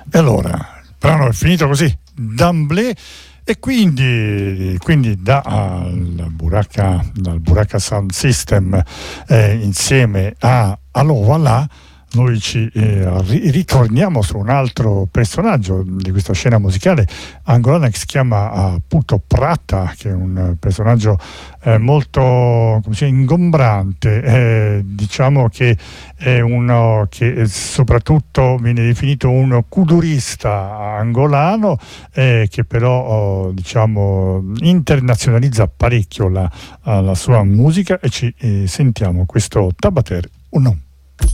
E allora, il brano è finito così, d'emblée, e quindi dal Buraka Sound System, insieme a Allo Voilà, noi ci ritorniamo su un altro personaggio di questa scena musicale angolana che si chiama appunto Prata, che è un personaggio molto, come si dice, ingombrante, diciamo che è uno che soprattutto viene definito un kudurista angolano, che però diciamo internazionalizza parecchio la sua musica, e ci sentiamo questo Tabater ou non.